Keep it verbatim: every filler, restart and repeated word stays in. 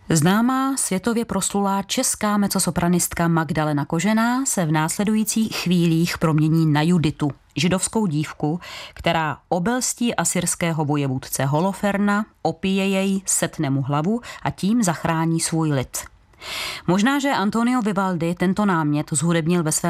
Známá světově proslulá česká mezzosopranistka Magdalena Kožená se v následujících chvílích promění na Juditu, židovskou dívku, která obelstí asyrského vojevůdce Holoferna, opije jej, setne mu hlavu a tím zachrání svůj lid. Možná, že Antonio Vivaldi tento námět zhudebnil ve svém